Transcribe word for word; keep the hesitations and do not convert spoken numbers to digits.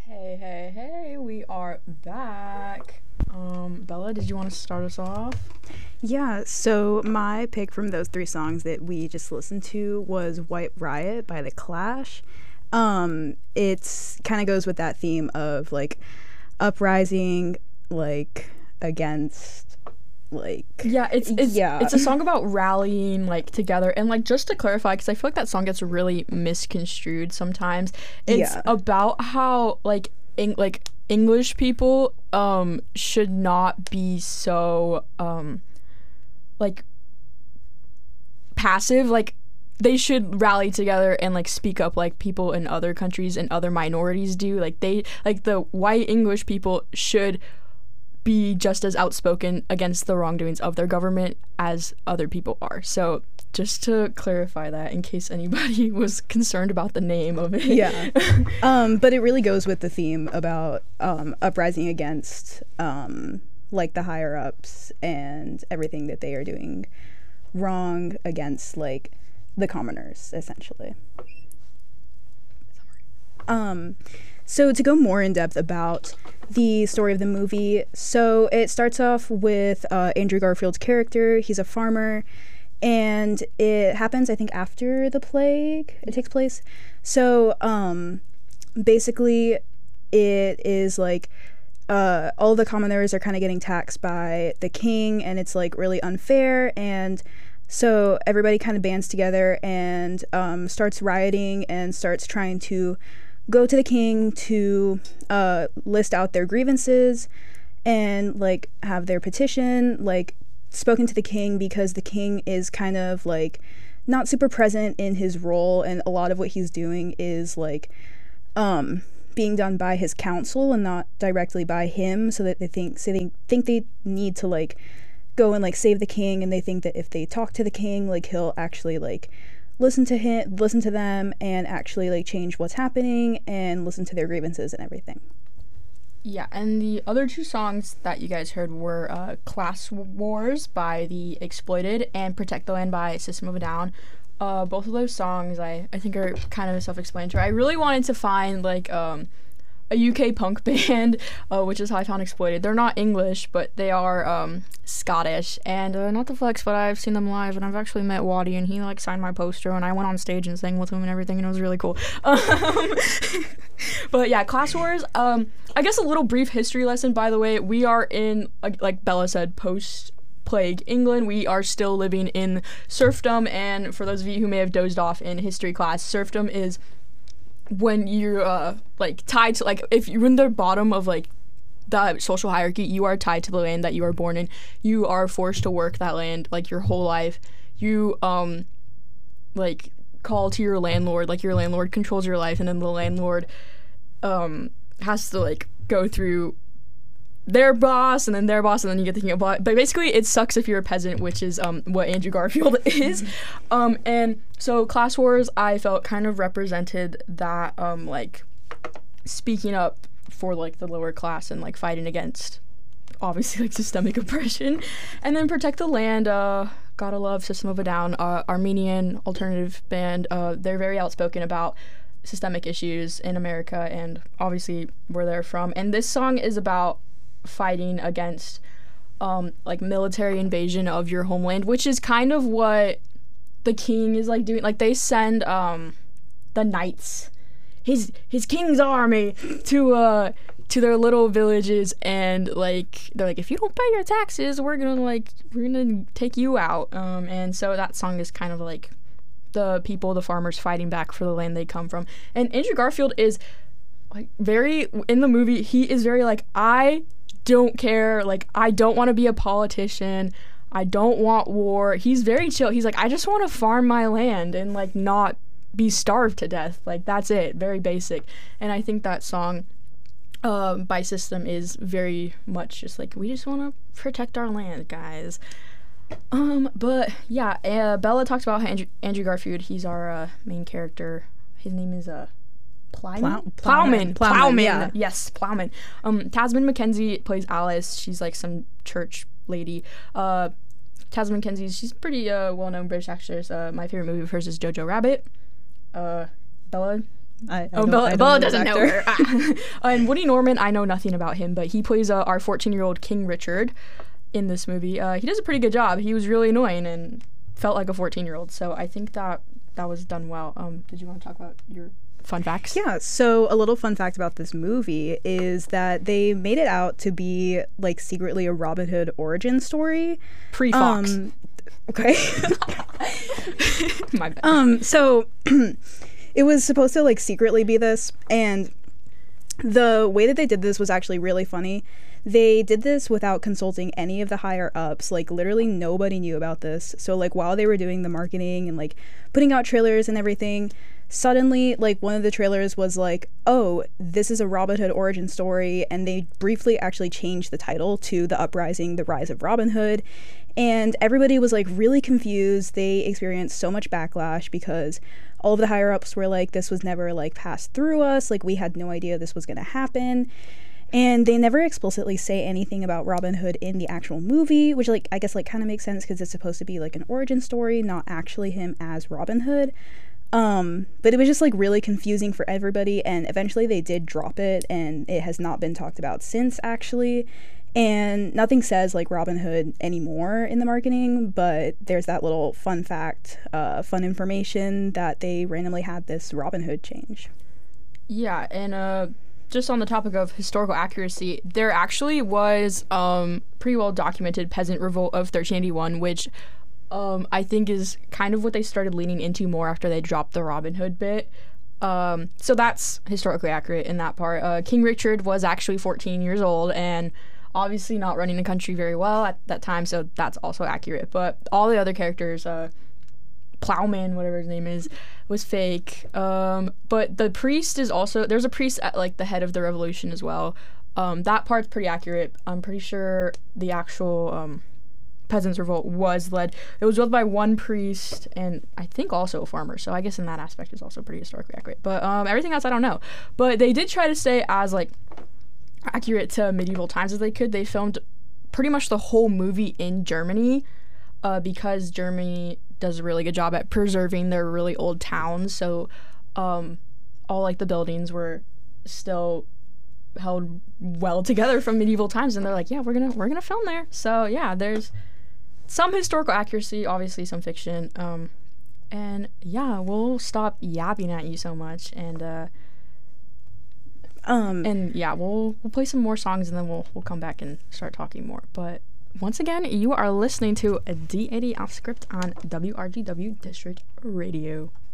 Hey, hey, hey, we are back. Um, Bella, did you want to start us off? Yeah, so my pick from those three songs that we just listened to was White Riot by The Clash. Um, it's kind of goes with that theme of like uprising, like against like Yeah, it's it's yeah. it's a song about rallying like together, and like just to clarify, because I feel like that song gets really misconstrued sometimes. It's Yeah. about how like Eng- like English people um should not be so um like passive. Like they should rally together and like speak up like people in other countries and other minorities do. Like they like the white English people should be just as outspoken against the wrongdoings of their government as other people are. So just to clarify that in case anybody was concerned about the name of it. Yeah. um, but it really goes with the theme about um, uprising against um, like the higher ups and everything that they are doing wrong against like the commoners, essentially. Um, so to go more in depth about the story of the movie, so it starts off with uh, Andrew Garfield's character. He's a farmer, and it happens, I think, after the plague. It takes place. So um, basically, it is like uh, all the commoners are kind of getting taxed by the king, and it's like really unfair. And so everybody kind of bands together and um, starts rioting and starts trying to go to the king to uh, list out their grievances and like have their petition like spoken to the king, because the king is kind of like not super present in his role, and a lot of what he's doing is like um, being done by his council and not directly by him, so that they think so they think they need to like go and like save the king, and they think that if they talk to the king, like he'll actually like listen to him listen to them and actually like change what's happening and listen to their grievances and everything. Yeah, and the other two songs that you guys heard were uh, Class Wars by The Exploited and Protect the Land by System of a Down. Uh, both of those songs I, I think are kind of self-explanatory. I really wanted to find like um, a U K punk band, uh, which is how I found Exploited. They're not English, but they are um, Scottish. And uh, not to flex, but I've seen them live, and I've actually met Waddy, and he like signed my poster, and I went on stage and sang with him and everything, and it was really cool. Um, but yeah, Class Wars. Um, I guess a little brief history lesson. By the way, we are in like, like Bella said, post plague England. We are still living in serfdom, and for those of you who may have dozed off in history class, serfdom is when you're uh like tied to, like if you're in the bottom of like the social hierarchy, you are tied to the land that you are born in. You are forced to work that land like your whole life. You um like call to your landlord, like your landlord controls your life, and then the landlord um has to like go through their boss and then their boss, and then you get thinking about, but basically it sucks if you're a peasant, which is um what Andrew Garfield is. Um and so Class Wars, I felt, kind of represented that um like speaking up for like the lower class and like fighting against obviously like systemic oppression. And then Protect the Land, uh gotta love System of a Down, uh, Armenian alternative band. Uh they're very outspoken about systemic issues in America and obviously where they're from, and this song is about fighting against um like military invasion of your homeland, which is kind of what the king is like doing. Like they send um the knights, his his king's army, to uh to their little villages, and like they're like, if you don't pay your taxes, we're gonna like we're gonna take you out. Um and so that song is kind of like the people, the farmers, fighting back for the land they come from. And Andrew Garfield is like very, in the movie, he is very like, I don't care, like I don't want to be a politician, I don't want war. He's very chill. He's like, I just want to farm my land and like not be starved to death. Like that's it, very basic. And I think that song uh, by System is very much just like, we just want to protect our land, guys. Um, but yeah, uh, Bella talked about Andrew, Andrew Garfield. He's our uh, main character. His name is uh, Plyman? Plow- Plowman. Plowman. Plowman. Yeah. Yes, Plowman. Um, Tasman McKenzie plays Alice. She's like some church lady. Uh, Tasman McKenzie, she's a pretty uh, well-known British actress. Uh, my favorite movie of hers is Jojo Rabbit. Uh, Bella, I, I Oh, don't- I Bella, don't Bella know this doesn't know actor. her. Ah. And Woody Norman, I know nothing about him, but he plays uh, our fourteen-year-old King Richard in this movie. Uh, he does a pretty good job. He was really annoying and felt like a fourteen-year-old, so I think that that was done well. Um, did you want to talk about your fun facts? Yeah, so a little fun fact about this movie is that they made it out to be like secretly a Robin Hood origin story. Pre-Fox. Um, okay. My bad. um, so it was supposed to like secretly be this, and the way that they did this was actually really funny. They did this without consulting any of the higher ups. Like, literally nobody knew about this. So, like, while they were doing the marketing and, like, putting out trailers and everything, suddenly, like, one of the trailers was like, oh, this is a Robin Hood origin story. And they briefly actually changed the title to The Uprising, The Rise of Robin Hood. And everybody was, like, really confused. They experienced so much backlash because all of the higher ups were like, this was never, like, passed through us. Like, we had no idea this was going to happen. And they never explicitly say anything about Robin Hood in the actual movie, which, like, I guess, like, kind of makes sense because it's supposed to be, like, an origin story, not actually him as Robin Hood. Um, but it was just, like, really confusing for everybody, and eventually they did drop it, and it has not been talked about since, actually. And nothing says, like, Robin Hood anymore in the marketing, but there's that little fun fact, uh, fun information that they randomly had this Robin Hood change. Yeah, and uh, just on the topic of historical accuracy, there actually was um pretty well documented peasant revolt of thirteen eighty-one, which um I think is kind of what they started leaning into more after they dropped the Robin Hood bit. Um, so that's historically accurate in that part. Uh, King Richard was actually fourteen years old and obviously not running the country very well at that time, so that's also accurate. But all the other characters, uh, Plowman, whatever his name is, was fake. Um, but the priest is also, there's a priest at like the head of the revolution as well. Um, that part's pretty accurate. I'm pretty sure the actual um, peasants revolt was led. It was led by one priest and I think also a farmer. So I guess in that aspect is also pretty historically accurate. But um, everything else I don't know. But they did try to stay as like accurate to medieval times as they could. They filmed pretty much the whole movie in Germany uh, because Germany does a really good job at preserving their really old towns. So um, all like the buildings were still held well together from medieval times, and they're like, yeah, we're gonna we're gonna film there. So yeah, there's some historical accuracy, obviously some fiction, um, and yeah, we'll stop yapping at you so much, and uh, Um, and yeah, we'll we'll play some more songs, and then we'll we'll come back and start talking more. But once again, you are listening to a D eighty Off Script on W R G W District Radio.